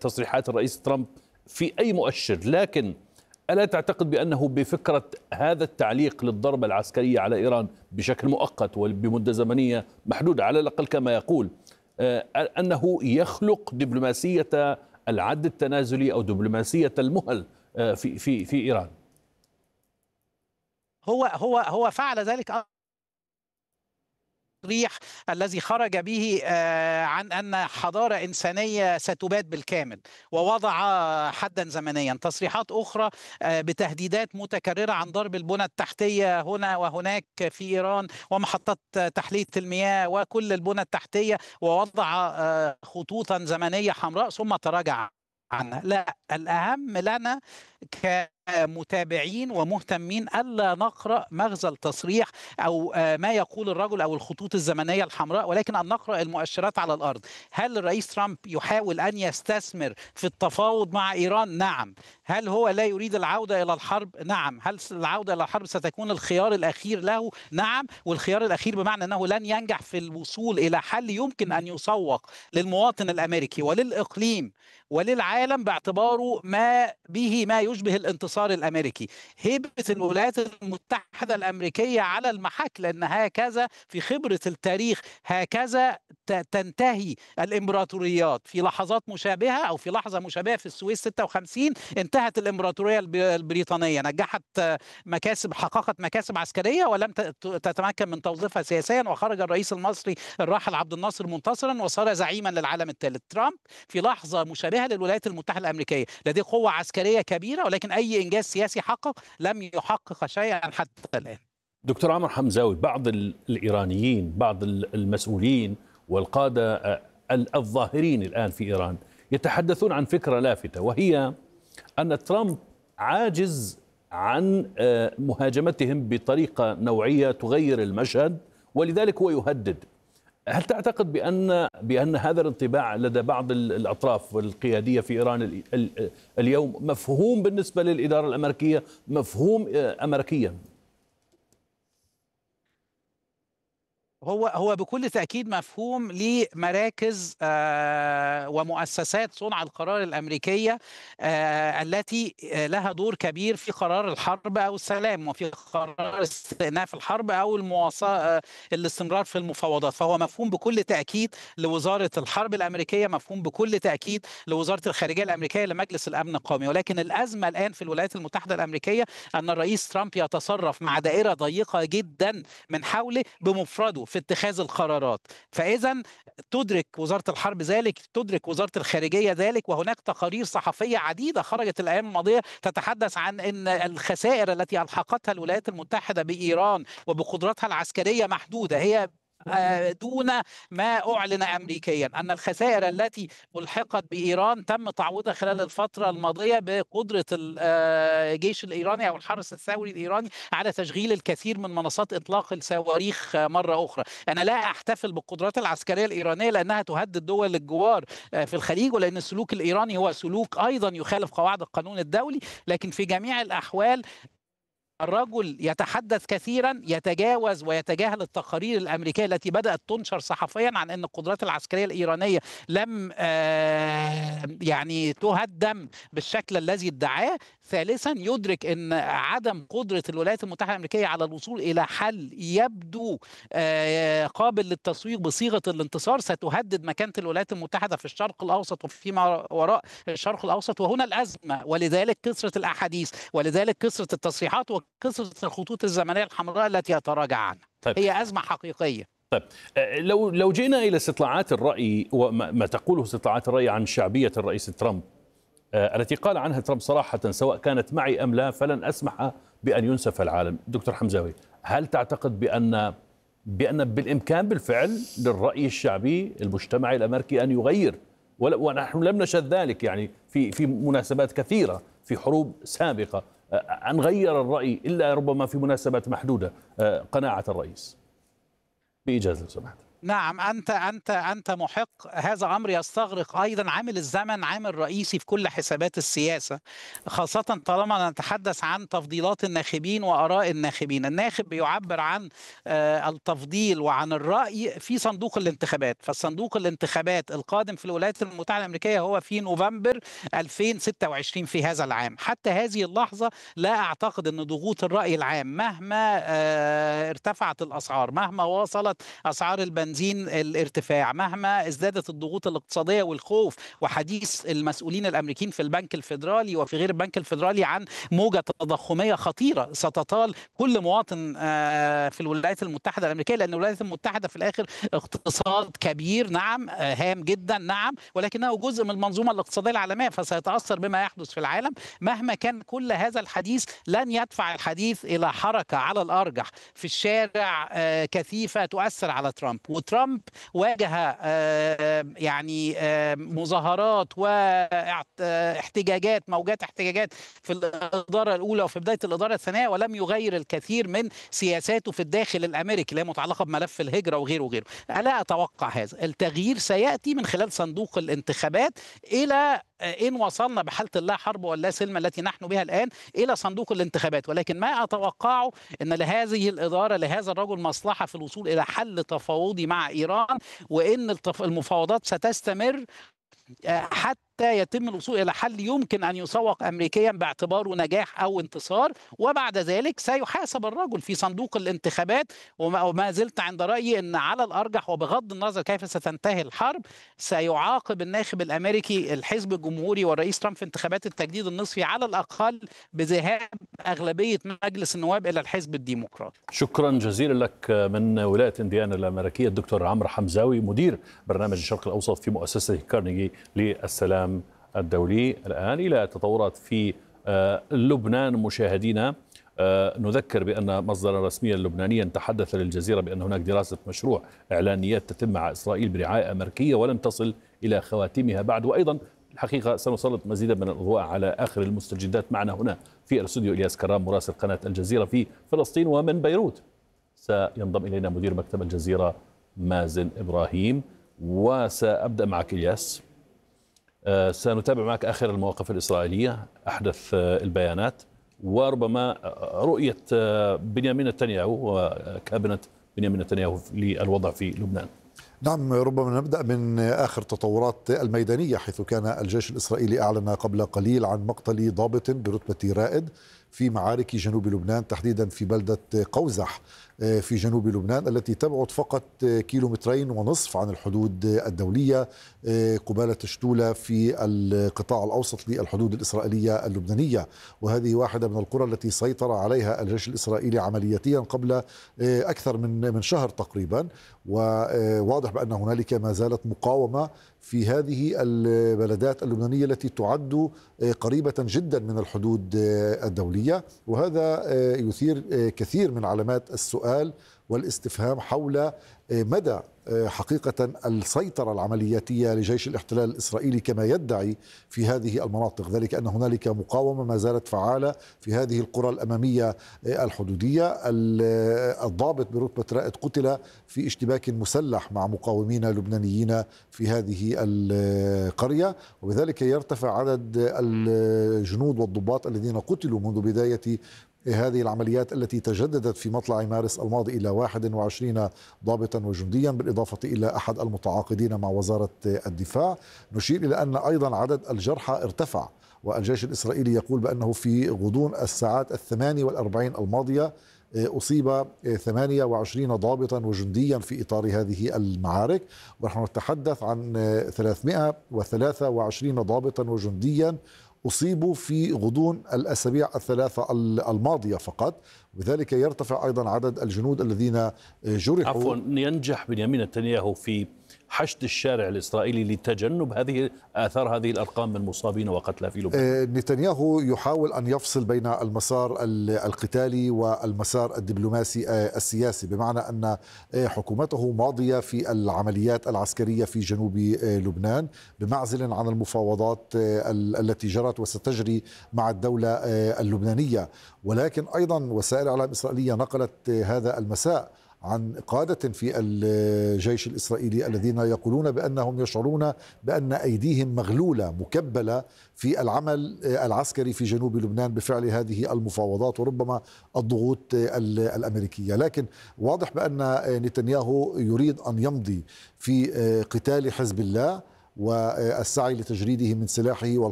تصريحات الرئيس ترامب في أي مؤشر، لكن ألا تعتقد بأنه بفكرة هذا التعليق للضربة العسكرية على إيران بشكل مؤقت وبمدة زمنية محدودة على الأقل كما يقول، أنه يخلق دبلوماسية العد التنازلي أو دبلوماسية المهل في إيران؟ هو فعل ذلك التصريح الذي خرج به عن أن حضارة إنسانية ستباد بالكامل، ووضع حدا زمنيا. تصريحات أخرى بتهديدات متكررة عن ضرب البنى التحتية هنا وهناك في إيران ومحطات تحلية المياه وكل البنى التحتية، ووضع خطوطا زمنية حمراء ثم تراجع عنها. لا، الأهم لنا كمتابعين ومهتمين ألا نقرأ مغزى التصريح أو ما يقول الرجل أو الخطوط الزمنية الحمراء، ولكن أن نقرأ المؤشرات على الأرض. هل الرئيس ترامب يحاول أن يستثمر في التفاوض مع إيران؟ نعم. هل هو لا يريد العودة إلى الحرب؟ نعم. هل العودة إلى الحرب ستكون الخيار الأخير له؟ نعم. والخيار الأخير بمعنى أنه لن ينجح في الوصول إلى حل يمكن أن يسوق للمواطن الأمريكي وللإقليم وللعالم باعتباره ما يشبه الانتصار الأمريكي. هيبة الولايات المتحدة الأمريكية على المحك، لأن هكذا في خبرة التاريخ هكذا تنتهي الإمبراطوريات. في لحظات مشابهة أو في لحظة مشابهة في السويس 56 انتهت الإمبراطورية البريطانية، نجحت حققت مكاسب عسكرية ولم تتمكن من توظيفها سياسيا، وخرج الرئيس المصري الراحل عبد الناصر منتصرا وصار زعيما للعالم الثالث. ترامب في لحظة مشابهة للولايات المتحدة الأمريكية لديه قوة عسكرية كبيرة، ولكن أي إنجاز سياسي لم يحقق شيئا حتى الآن. دكتور عمر حمزاوي، بعض الإيرانيين، بعض المسؤولين والقادة الظاهرين الآن في إيران يتحدثون عن فكرة لافتة، وهي أن ترامب عاجز عن مهاجمتهم بطريقة نوعية تغير المشهد، ولذلك هو يهدد. هل تعتقد بأن هذا الانطباع لدى بعض الأطراف القيادية في إيران اليوم مفهوم بالنسبة للإدارة الأمريكية، مفهوم أمريكيا؟ هو بكل تأكيد مفهوم لمراكز ومؤسسات صنع القرار الأمريكية التي لها دور كبير في قرار الحرب أو السلام، وفي قرار استئناف الحرب أو الاستمرار في المفاوضات. فهو مفهوم بكل تأكيد لوزارة الحرب الأمريكية، مفهوم بكل تأكيد لوزارة الخارجية الأمريكية، لمجلس الأمن القومي. ولكن الأزمة الآن في الولايات المتحدة الأمريكية أن الرئيس ترامب يتصرف مع دائرة ضيقة جدا من حوله بمفرده في اتخاذ القرارات. فإذا تدرك وزارة الحرب ذلك، تدرك وزارة الخارجية ذلك، وهناك تقارير صحفية عديدة خرجت الأيام الماضية تتحدث عن أن الخسائر التي ألحقتها الولايات المتحدة بإيران وبقدراتها العسكرية محدودة، هي دون ما أعلن أمريكيا. أن الخسائر التي ألحقت بإيران تم تعويضها خلال الفترة الماضية بقدرة الجيش الإيراني أو الحرس الثوري الإيراني على تشغيل الكثير من منصات إطلاق الصواريخ مرة أخرى. أنا لا أحتفل بالقدرات العسكرية الإيرانية لأنها تهدد دول الجوار في الخليج، ولأن السلوك الإيراني هو سلوك أيضا يخالف قواعد القانون الدولي. لكن في جميع الأحوال الرجل يتحدث كثيرا، يتجاوز ويتجاهل التقارير الأمريكية التي بدأت تنشر صحفيا عن أن القدرات العسكرية الإيرانية لم تهدم بالشكل الذي ادعاه. ثالثا يدرك أن عدم قدرة الولايات المتحدة الأمريكية على الوصول إلى حل يبدو قابل للتسويق بصيغة الانتصار ستهدد مكانة الولايات المتحدة في الشرق الأوسط وفيما وراء الشرق الأوسط، وهنا الأزمة. ولذلك كثرة الأحاديث، ولذلك كثرة التصريحات، وكثرة الخطوط الزمنية الحمراء التي يتراجع عنها. طيب. هي أزمة حقيقية. طيب، لو جئنا إلى استطلاعات الرأي وما تقوله استطلاعات الرأي عن شعبية الرئيس ترامب التي قال عنها ترامب صراحة سواء كانت معي أم لا فلن أسمح بأن ينسف العالم. دكتور حمزاوي، هل تعتقد بأن بالإمكان بالفعل للرأي الشعبي المجتمعي الأمريكي أن يغير؟ ونحن لم نشهد ذلك يعني في مناسبات كثيرة في حروب سابقة أن غير الرأي إلا ربما في مناسبات محدودة. قناعة الرئيس بإجازة لو سمحت. نعم، أنت محق. هذا أمر يستغرق أيضا عامل الزمن، عامل رئيسي في كل حسابات السياسة، خاصة طالما نتحدث عن تفضيلات الناخبين وآراء الناخبين. الناخب بيعبر عن التفضيل وعن الرأي في صندوق الانتخابات، فالصندوق الانتخابات القادم في الولايات المتحدة الأمريكية هو في نوفمبر 2026 في هذا العام. حتى هذه اللحظة لا أعتقد أن ضغوط الرأي العام مهما ارتفعت الأسعار، مهما وصلت أسعار البنزين الارتفاع، مهما ازدادت الضغوط الاقتصادية والخوف وحديث المسؤولين الأمريكيين في البنك الفيدرالي وفي غير البنك الفيدرالي عن موجة تضخمية خطيرة ستطال كل مواطن في الولايات المتحدة الأمريكية، لأن الولايات المتحدة في الآخر اقتصاد كبير، نعم، هام جدا، نعم، ولكنه جزء من المنظومة الاقتصادية العالمية، فسيتأثر بما يحدث في العالم. مهما كان كل هذا الحديث لن يدفع الحديث إلى حركة على الأرجح في الشارع كثيفة تؤثر على ترامب. وترامب واجه يعني مظاهرات واحتجاجات، موجات احتجاجات في الإدارة الأولى وفي بداية الإدارة الثانية، ولم يغير الكثير من سياساته في الداخل الأمريكي اللي هي متعلقة بملف الهجرة وغيره وغيره. ألا أتوقع هذا التغيير سيأتي من خلال صندوق الانتخابات، إلى إن وصلنا بحالة اللا حرب واللا سلم التي نحن بها الآن إلى صندوق الانتخابات. ولكن ما أتوقعه أن لهذه الإدارة، لهذا الرجل، مصلحة في الوصول إلى حل تفاوضي مع إيران، وإن المفاوضات ستستمر حتى يتم الوصول إلى حل يمكن أن يسوق أمريكيا باعتباره نجاح أو انتصار. وبعد ذلك سيحاسب الرجل في صندوق الانتخابات. وما زلت عند رأيي أن على الأرجح، وبغض النظر كيف ستنتهي الحرب، سيعاقب الناخب الأمريكي الحزب الجمهوري والرئيس ترامب في انتخابات التجديد النصفي على الأقل بذهاب أغلبية مجلس النواب إلى الحزب الديمقراطي. شكرا جزيلا لك من ولاية إنديانا الأمريكية الدكتور عمرو حمزاوي، مدير برنامج الشرق الأوسط في مؤسسة كارنيجي للسلام الدولي. الآن إلى تطورات في لبنان. مشاهدينا، نذكر بأن مصدرا رسميا لبنانيا تحدث للجزيرة بأن هناك دراسة مشروع إعلانيات تتم مع إسرائيل برعاية أمريكية ولم تصل إلى خواتمها بعد. وأيضا الحقيقة سنسلط مزيدا من الأضواء على آخر المستجدات. معنا هنا في الاستوديو إلياس كرام مراسل قناة الجزيرة في فلسطين، ومن بيروت سينضم إلينا مدير مكتب الجزيرة مازن إبراهيم. وسأبدأ معك إلياس، سنتابع معك آخر المواقف الإسرائيلية، أحدث البيانات، وربما رؤية بنيامين نتنياهو وكابينة بنيامين نتنياهو للوضع في لبنان. نعم، ربما نبدأ من آخر تطورات الميدانية، حيث كان الجيش الإسرائيلي أعلن قبل قليل عن مقتل ضابط برتبة رائد في معارك جنوب لبنان، تحديدا في بلدة قوزح في جنوب لبنان، التي تبعد فقط 2.5 كيلومتر عن الحدود الدولية قبالة شتولة في القطاع الأوسط للحدود الإسرائيلية اللبنانية. وهذه واحدة من القرى التي سيطر عليها الجيش الإسرائيلي عملياتيا قبل أكثر من شهر تقريبا. وواضح بأن هنالك ما زالت مقاومة في هذه البلدات اللبنانية التي تعد قريبة جدا من الحدود الدولية، وهذا يثير كثير من علامات السؤال والاستفهام حول مدى حقيقة السيطرة العملياتية لجيش الاحتلال الإسرائيلي كما يدعي في هذه المناطق، ذلك أن هنالك مقاومة ما زالت فعالة في هذه القرى الأمامية الحدودية. الضابط برتبة رائد قتل في اشتباك مسلح مع مقاومين لبنانيين في هذه القرية، وبذلك يرتفع عدد الجنود والضباط الذين قتلوا منذ بداية هذه العمليات التي تجددت في مطلع مارس الماضي إلى 21 ضابطا وجنديا، بالإضافة إلى أحد المتعاقدين مع وزارة الدفاع. نشير إلى أن أيضا عدد الجرحى ارتفع، والجيش الإسرائيلي يقول بأنه في غضون الساعات 48 الماضية أصيب 28 ضابطا وجنديا في إطار هذه المعارك، ونحن نتحدث عن 323 ضابطا وجنديا أصيبوا في غضون الأسابيع الثلاثة الماضية فقط. وبذلك يرتفع أيضا عدد الجنود الذين جرحوا. عفوا، ينجح بنيامين نتنياهو في حشد الشارع الإسرائيلي لتجنب هذه آثار هذه الأرقام من مصابين وقتلى في لبنان؟ نتنياهو يحاول أن يفصل بين المسار القتالي والمسار الدبلوماسي السياسي، بمعنى أن حكومته ماضية في العمليات العسكرية في جنوب لبنان بمعزل عن المفاوضات التي جرت وستجري مع الدولة اللبنانية. ولكن أيضا وسائل الإعلام الإسرائيلية نقلت هذا المساء عن قادة في الجيش الإسرائيلي الذين يقولون بأنهم يشعرون بأن أيديهم مغلولة مكبلة في العمل العسكري في جنوب لبنان بفعل هذه المفاوضات وربما الضغوط الأمريكية. لكن واضح بأن نتنياهو يريد أن يمضي في قتال حزب الله والسعي لتجريده من سلاحه